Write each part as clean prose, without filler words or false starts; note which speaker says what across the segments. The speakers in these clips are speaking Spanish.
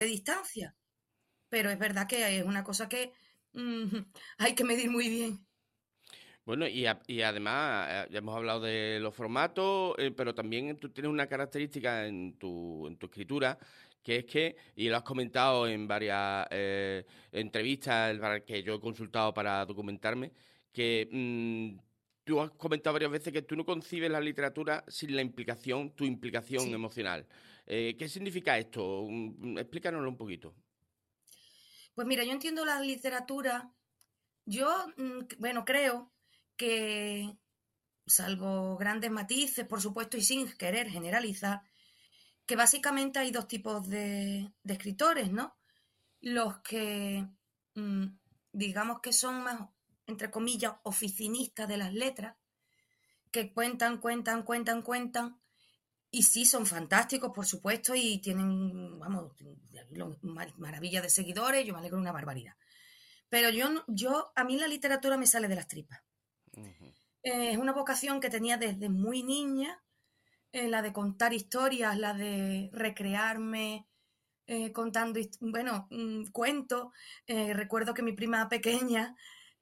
Speaker 1: distancia. Pero es verdad que es una cosa que hay que medir muy bien.
Speaker 2: Bueno, y además, ya hemos hablado de los formatos, pero también tú tienes una característica en tu escritura, que es que, y lo has comentado en varias entrevistas que yo he consultado para documentarme, que tú has comentado varias veces que tú no concibes la literatura sin la implicación, tu implicación
Speaker 1: Sí.
Speaker 2: emocional. ¿Qué significa esto? Explícanoslo un poquito.
Speaker 1: Pues mira, yo entiendo la literatura. Yo, bueno, creo que, salvo grandes matices, por supuesto, y sin querer generalizar, que básicamente hay dos tipos de escritores, ¿no? Los que, mm, digamos que son más, entre comillas, oficinistas de las letras, que cuentan, y sí, son fantásticos, por supuesto, y tienen, vamos, maravillas de seguidores, yo me alegro una barbaridad. Pero a mí la literatura me sale de las tripas.
Speaker 2: Ujú.
Speaker 1: Es una vocación que tenía desde muy niña, la de contar historias, la de recrearme contando, bueno, cuentos. Recuerdo que mi prima pequeña,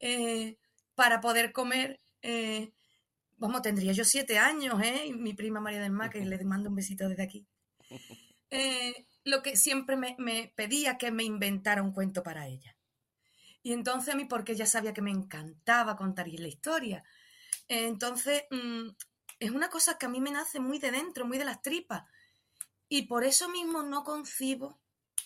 Speaker 1: para poder comer, vamos, tendría yo 7 años, ¿eh? Y mi prima María del Mar, que le mando un besito desde aquí. Lo que siempre me pedía que me inventara un cuento para ella. Y entonces a mí, porque ella sabía que me encantaba contar la historia, entonces es una cosa que a mí me nace muy de dentro, muy de las tripas. Y por eso mismo no concibo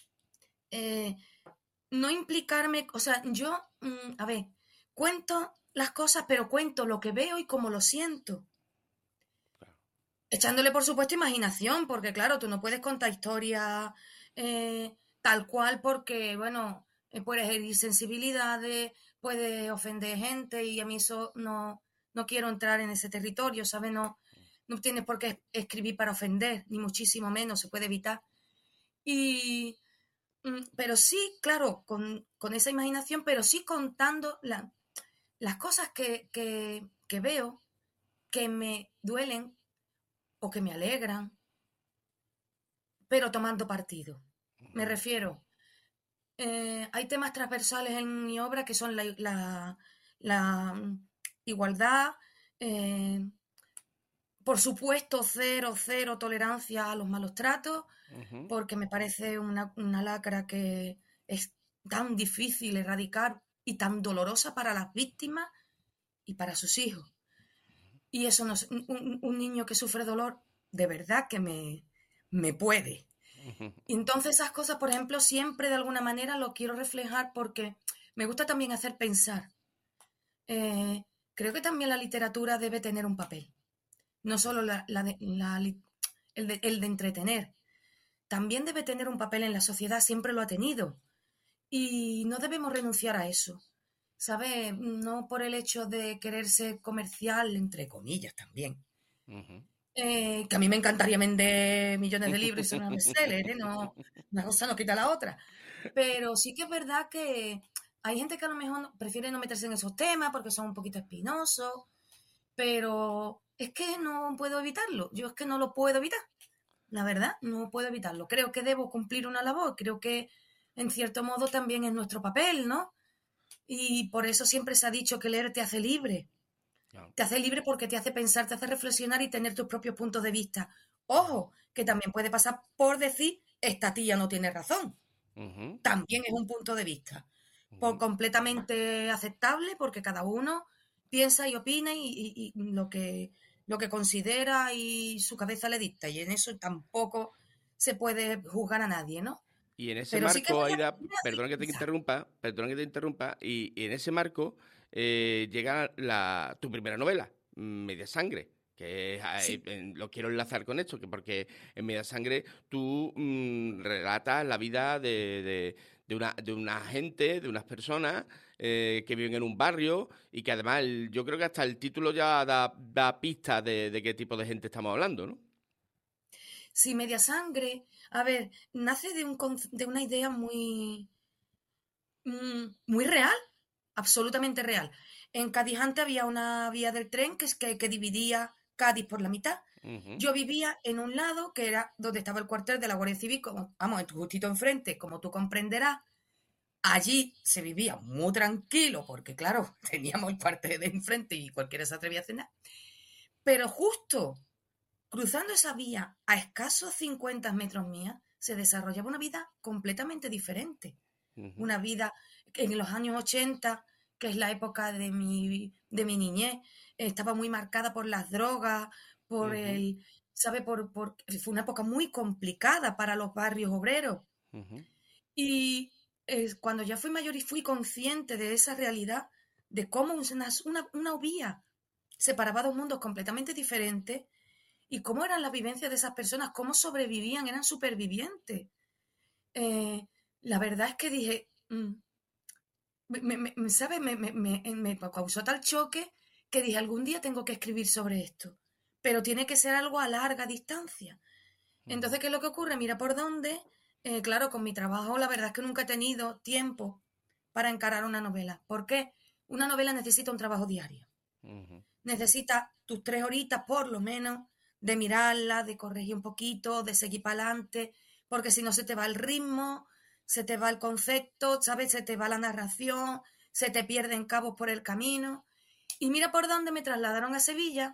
Speaker 1: eh, no implicarme, o sea, yo, a ver, cuento las cosas, pero cuento lo que veo y cómo lo siento.
Speaker 2: Claro.
Speaker 1: Echándole, por supuesto, imaginación, porque claro, tú no puedes contar historias tal cual porque, bueno, puedes herir sensibilidades, puedes ofender gente y a mí eso no quiero entrar en ese territorio, ¿sabes? No tienes por qué escribir para ofender, ni muchísimo menos, se puede evitar. Y, pero sí, claro, con esa imaginación, pero sí contando las cosas que veo, que me duelen o que me alegran, pero tomando partido. Me
Speaker 2: Ujú.
Speaker 1: refiero, hay temas transversales en mi obra que son la igualdad, eh, por supuesto, cero tolerancia a los malos tratos,
Speaker 2: Ujú.
Speaker 1: porque me parece una lacra que es tan difícil erradicar y tan dolorosa para las víctimas y para sus hijos. Y eso no, un niño que sufre dolor, de verdad que me puede.
Speaker 2: Ujú.
Speaker 1: Y entonces esas cosas, por ejemplo, siempre de alguna manera lo quiero reflejar porque me gusta también hacer pensar. Eh, Creo que también la literatura debe tener un papel, no solo el de entretener, también debe tener un papel en la sociedad, siempre lo ha tenido. Y no debemos renunciar a eso, ¿sabes? No por el hecho de querer ser comercial, entre comillas también.
Speaker 2: Ujú.
Speaker 1: Que a mí me encantaría vender millones de libros y ser una bestseller, ¿eh? No, una cosa no quita la otra. Pero sí que es verdad que hay gente que a lo mejor prefiere no meterse en esos temas porque son un poquito espinosos, pero es que no puedo evitarlo. Yo es que no lo puedo evitar. La verdad, no puedo evitarlo. Creo que debo cumplir una labor. Creo que en cierto modo también es nuestro papel, ¿no? Y por eso siempre se ha dicho que leer te hace libre.
Speaker 2: Claro.
Speaker 1: Te hace libre porque te hace pensar, te hace reflexionar y tener tus propios puntos de vista. Ojo, que también puede pasar por decir, esta tía no tiene razón.
Speaker 2: Ujú.
Speaker 1: También es un punto de vista. Por
Speaker 2: Ujú.
Speaker 1: completamente aceptable porque cada uno piensa y opina y lo que considera y su cabeza le dicta. Y en eso tampoco se puede juzgar a nadie, ¿no?
Speaker 2: Y en ese
Speaker 1: Pero sí que es
Speaker 2: marco,
Speaker 1: verdad
Speaker 2: Aida,
Speaker 1: que me hace pensar.
Speaker 2: perdona que te interrumpa, y en ese marco llega tu primera novela, Media Sangre, que
Speaker 1: Sí,
Speaker 2: lo quiero enlazar con esto, que porque en Media Sangre tú relatas la vida de una gente, de unas personas que viven en un barrio y que además yo creo que hasta el título ya da pistas de qué tipo de gente estamos hablando, ¿no?
Speaker 1: sí, media sangre. A ver, nace de una idea muy real, absolutamente real. En Cádiz antes había una vía del tren que dividía Cádiz por la mitad.
Speaker 2: Ujú,
Speaker 1: Yo vivía en un lado que era donde estaba el cuartel de la Guardia Civil, como, vamos, justito enfrente, como tú comprenderás. Allí se vivía muy tranquilo porque, claro, teníamos el cuartel de enfrente y cualquiera se atrevía a hacer nada. Pero justo cruzando esa vía a escasos 50 metros mía, se desarrollaba una vida completamente diferente.
Speaker 2: ujú,
Speaker 1: Una vida en los años 80, que es la época de mi niñez, estaba muy marcada por las drogas, por
Speaker 2: ujú,
Speaker 1: el, ¿sabe? Fue una época muy complicada para los barrios obreros.
Speaker 2: ujú,
Speaker 1: Y cuando ya fui mayor y fui consciente de esa realidad, de cómo una vía separaba dos mundos completamente diferentes y cómo eran las vivencias de esas personas, cómo sobrevivían, eran supervivientes. Eh, la verdad es que dije, ¿sabes? Me causó tal choque que dije, algún día tengo que escribir sobre esto, pero tiene que ser algo a larga distancia.
Speaker 2: ujú,
Speaker 1: Entonces, ¿qué es lo que ocurre? Mira por dónde. Claro, con mi trabajo, la verdad es que nunca he tenido tiempo para encarar una novela. ¿Por qué? Una novela necesita un trabajo diario.
Speaker 2: ujú.
Speaker 1: Necesita tus 3 horitas por lo menos de mirarla, de corregir un poquito, de seguir para adelante, porque si no se te va el ritmo, se te va el concepto, ¿sabes? Se te va la narración, se te pierden cabos por el camino. Y mira por dónde me trasladaron a Sevilla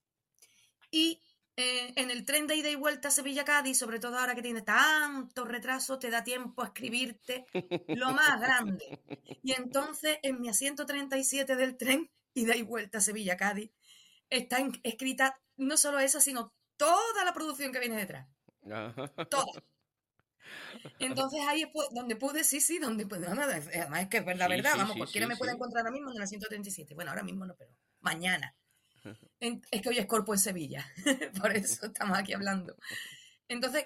Speaker 1: y en el tren de ida y vuelta a Sevilla-Cádiz, sobre todo ahora que tiene tanto retraso, te da tiempo a escribirte lo más grande. Y entonces en mi asiento 37 del tren, ida y vuelta a Sevilla-Cádiz, está escrita no solo esa, sino toda la producción que viene detrás. Toda. Entonces ahí es donde pude, sí, sí, donde pude. Además es que es verdad,
Speaker 2: Sí,
Speaker 1: verdad,
Speaker 2: sí,
Speaker 1: vamos,
Speaker 2: sí,
Speaker 1: cualquiera
Speaker 2: sí,
Speaker 1: me puede
Speaker 2: sí.
Speaker 1: encontrar ahora mismo en el asiento 37. Bueno, ahora mismo no, pero mañana. Es que hoy es Corpo en Sevilla, por eso estamos aquí hablando. Entonces,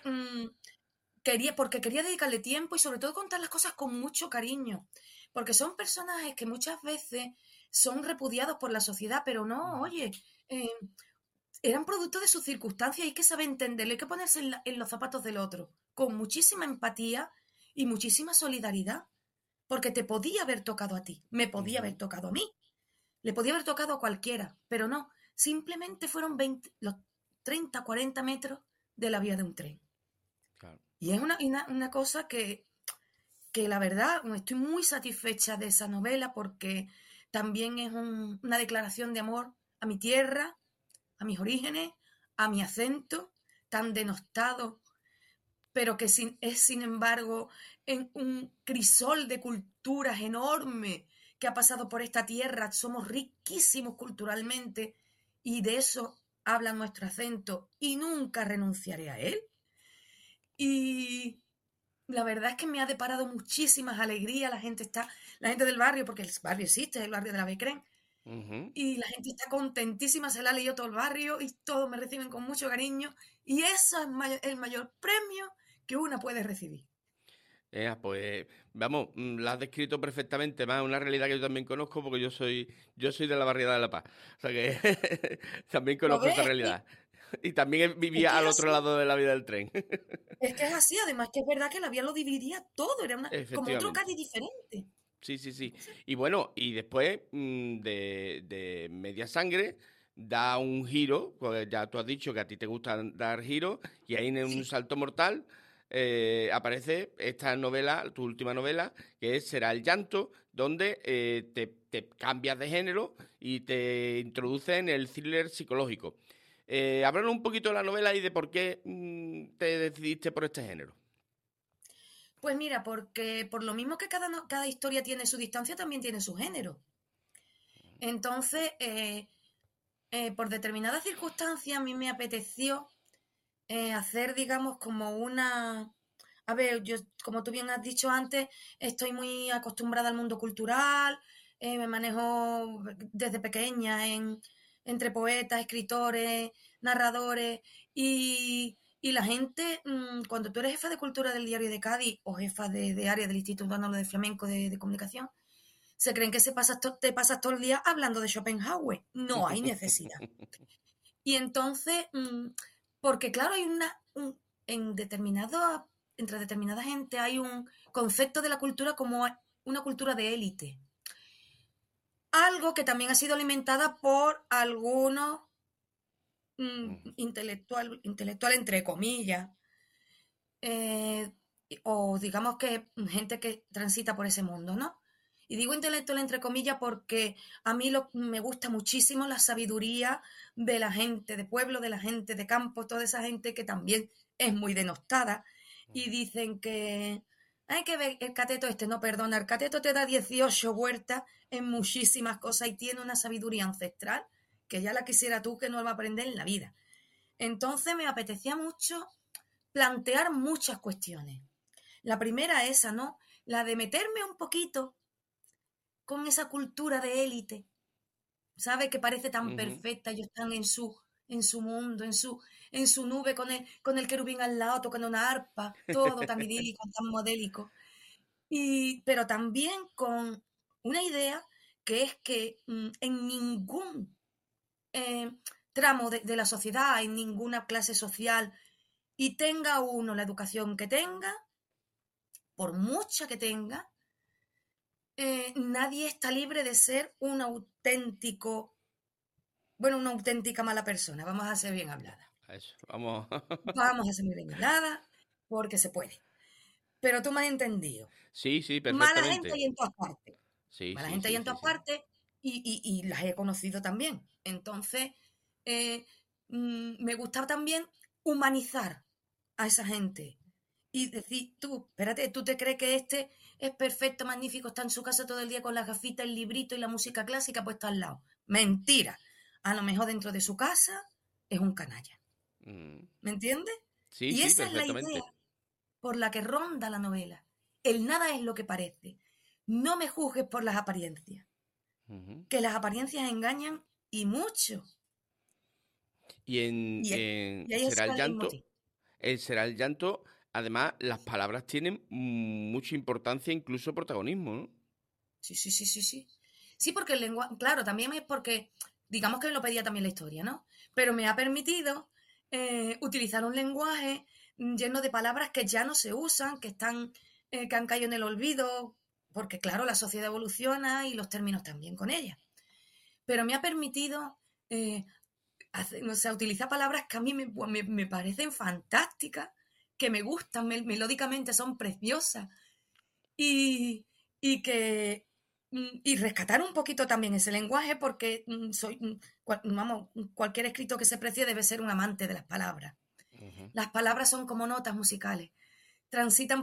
Speaker 1: porque quería dedicarle tiempo y sobre todo contar las cosas con mucho cariño, porque son personajes que muchas veces son repudiados por la sociedad, pero no,
Speaker 2: Ujú,
Speaker 1: oye, eh, eran producto de sus circunstancias y hay que saber entenderlo, hay que ponerse en los zapatos del otro, con muchísima empatía y muchísima solidaridad, porque te podía haber tocado a ti, me podía haber
Speaker 2: ujú,
Speaker 1: tocado a mí, le podía haber tocado a cualquiera, pero no, simplemente fueron 20, los 30, 40 metros de la vía de un tren.
Speaker 2: claro.
Speaker 1: Y es una cosa que la verdad estoy muy satisfecha de esa novela porque también es una declaración de amor a mi tierra, a mis orígenes, a mi acento tan denostado, pero que es sin embargo en un crisol de culturas enorme que ha pasado por esta tierra. Somos riquísimos culturalmente y de eso habla nuestro acento y nunca renunciaré a él. Y la verdad es que me ha deparado muchísimas alegrías. La gente del barrio, porque el barrio existe, es el barrio de la Becren,
Speaker 2: Ujú.
Speaker 1: y la gente está contentísima, se la ha leído todo el barrio y todos me reciben con mucho cariño. Y eso es el mayor premio que una puede recibir.
Speaker 2: Pues vamos, la has descrito perfectamente, más una realidad que yo también conozco porque yo soy de la barriada de La Paz. O sea que también
Speaker 1: ¿Lo
Speaker 2: conozco
Speaker 1: ves?
Speaker 2: esa realidad. Y también
Speaker 1: Es
Speaker 2: vivía
Speaker 1: que es
Speaker 2: al otro
Speaker 1: así.
Speaker 2: lado de la vida del tren.
Speaker 1: Es que es así. Además que es verdad que la vía lo dividiría todo. Era como otro
Speaker 2: Efectivamente.
Speaker 1: Cádiz diferente.
Speaker 2: Sí, sí, sí.
Speaker 1: Entonces,
Speaker 2: Y bueno, y después de Media Sangre da un giro, pues ya tú has dicho que a ti te gusta dar giros, y ahí en un
Speaker 1: sí.
Speaker 2: salto mortal aparece esta novela, tu última novela, que Será el llanto, donde te cambias de género y te introduces en el thriller psicológico. Háblanos un poquito de la novela y de por qué te decidiste por este género.
Speaker 1: Pues mira, porque por lo mismo que cada historia tiene su distancia, también tiene su género. Entonces, por determinadas circunstancias, a mí me apeteció hacer, digamos, como una... A ver, yo, como tú bien has dicho antes, estoy muy acostumbrada al mundo cultural, me manejo desde pequeña entre poetas, escritores, narradores, y la gente, cuando tú eres jefa de cultura del Diario de Cádiz o jefa de área del Instituto Andaluz de Flamenco de Comunicación, se creen que te pasas todo el día hablando de Schopenhauer. No hay necesidad. Y entonces, porque claro, entre determinada gente hay un concepto de la cultura como una cultura de élite. Algo que también ha sido alimentada por algunos intelectual entre comillas, eh, o digamos que gente que transita por ese mundo, ¿no? Y digo intelectual entre comillas porque a mí me gusta muchísimo la sabiduría de la gente de pueblo, de la gente de campo, toda esa gente que también es muy denostada y dicen que hay que ver el cateto no, perdona, el cateto te da 18 vueltas en muchísimas cosas y tiene una sabiduría ancestral que ya la quisiera tú que no la va a aprender en la vida. Entonces me apetecía mucho plantear muchas cuestiones. La primera esa, ¿no? La de meterme un poquito con esa cultura de élite, ¿sabe? Que parece tan
Speaker 2: Ujú.
Speaker 1: perfecta, ellos están en su mundo, en su nube con el querubín al lado, tocando una arpa, todo tan idílico, tan modélico. Pero también con una idea que es que en ningún eh, tramo de la sociedad, en ninguna clase social, y tenga uno la educación que tenga, por mucha que tenga, nadie está libre de ser un auténtico, bueno, una auténtica mala persona. Vamos a ser bien hablada.
Speaker 2: Eso, vamos.
Speaker 1: Vamos a ser muy bien hablada porque se puede. Pero tú me has entendido.
Speaker 2: Sí, sí,
Speaker 1: Mala gente
Speaker 2: perfectamente.
Speaker 1: hay en todas partes.
Speaker 2: Sí,
Speaker 1: Mala
Speaker 2: sí,
Speaker 1: gente hay
Speaker 2: sí,
Speaker 1: en
Speaker 2: sí,
Speaker 1: todas
Speaker 2: sí.
Speaker 1: partes y las he conocido también. Entonces, eh, me gusta también humanizar a esa gente y decir, tú, espérate, tú te crees que este es perfecto, magnífico, está en su casa todo el día con las gafitas, el librito y la música clásica puesta al lado. Mentira. A lo mejor dentro de su casa es un canalla.
Speaker 2: Mm.
Speaker 1: ¿Me entiendes?
Speaker 2: Sí,
Speaker 1: Y
Speaker 2: sí,
Speaker 1: esa es la idea
Speaker 2: perfectamente.
Speaker 1: por la que ronda la novela. El nada es lo que parece. No me juzgues por las apariencias,
Speaker 2: Ujú.
Speaker 1: que las apariencias engañan y mucho.
Speaker 2: Y en,
Speaker 1: Y,
Speaker 2: en
Speaker 1: y ahí
Speaker 2: Será
Speaker 1: está
Speaker 2: el
Speaker 1: el
Speaker 2: llanto,
Speaker 1: leitmotiv.
Speaker 2: Será el llanto, además, las palabras tienen mucha importancia, incluso protagonismo, ¿no?
Speaker 1: Sí, sí, sí, sí, sí. Sí, porque el lenguaje, claro, también es porque, digamos que me lo pedía también la historia, ¿no? Pero me ha permitido utilizar un lenguaje lleno de palabras que ya no se usan, que han caído en el olvido, porque claro, la sociedad evoluciona y los términos también con ella. Pero me ha permitido eh, o sea, utilizar palabras que a mí me parecen fantásticas, que me gustan, melódicamente son preciosas y, y que y rescatar un poquito también ese lenguaje porque vamos, cualquier escrito que se precie debe ser un amante de las palabras.
Speaker 2: Ujú.
Speaker 1: Las palabras son como notas musicales, transitan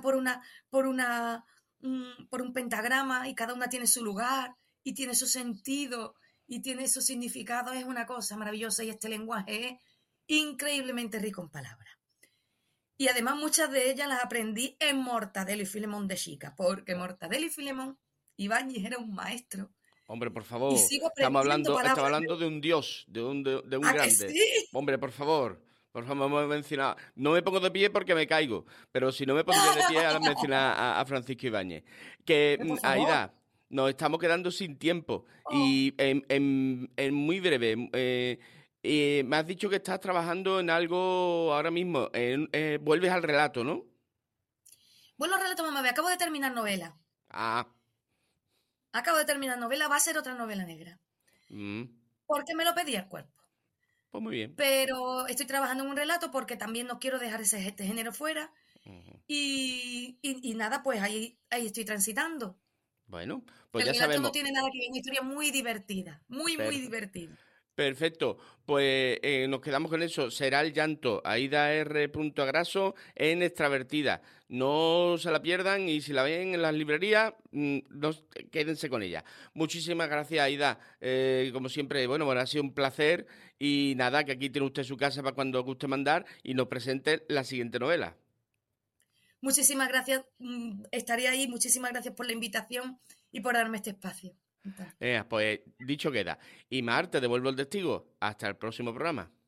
Speaker 1: por un pentagrama y cada una tiene su lugar y tiene su sentido y tiene su significado. Es una cosa maravillosa y este lenguaje es increíblemente rico en palabras. Y además muchas de ellas las aprendí en Mortadelo y Filemón de chica, porque
Speaker 2: Oh,
Speaker 1: Mortadelo y Filemón, Ibáñez era un maestro
Speaker 2: hombre, por
Speaker 1: y
Speaker 2: favor,
Speaker 1: sigo aprendiendo
Speaker 2: estamos
Speaker 1: palabras de
Speaker 2: hablando
Speaker 1: él.
Speaker 2: de un dios, de un
Speaker 1: ¿A que
Speaker 2: grande.
Speaker 1: sí?
Speaker 2: Hombre, por favor, me mencionado. No me pongo de pie porque me caigo, pero si no me pondría de pie al mencionar a Francisco Ibáñez. Que,
Speaker 1: Pero por favor.
Speaker 2: Aida, nos estamos quedando sin tiempo
Speaker 1: Oh,
Speaker 2: y en muy breve, me has dicho que estás trabajando en algo ahora mismo, vuelves al relato, ¿no?
Speaker 1: bueno, relato mamá, acabo de terminar novela.
Speaker 2: Ah,
Speaker 1: Acabo de terminar novela, va a ser otra novela negra.
Speaker 2: mm,
Speaker 1: Porque me lo pedía el cuerpo.
Speaker 2: pues muy bien.
Speaker 1: Pero estoy trabajando en un relato porque también no quiero dejar este género fuera.
Speaker 2: Ujú.
Speaker 1: Y nada, pues ahí estoy transitando.
Speaker 2: Bueno, pues
Speaker 1: El
Speaker 2: ya
Speaker 1: relato no
Speaker 2: sabemos.
Speaker 1: tiene nada que ver, es una historia muy divertida, muy, muy
Speaker 2: Per-
Speaker 1: divertida.
Speaker 2: Perfecto, pues nos quedamos con eso. Será el llanto, Aida R. Agraso en Extravertida. No se la pierdan y si la ven en las librerías, quédense con ella. Muchísimas gracias, Aida. Como siempre, bueno, ha sido un placer y nada, que aquí tiene usted su casa para cuando guste mandar y nos presente la siguiente novela.
Speaker 1: Muchísimas gracias, estaré ahí, muchísimas gracias por la invitación y por darme este espacio. Encantada.
Speaker 2: Pues dicho queda. Y Mar, te devuelvo el testigo. Hasta el próximo programa.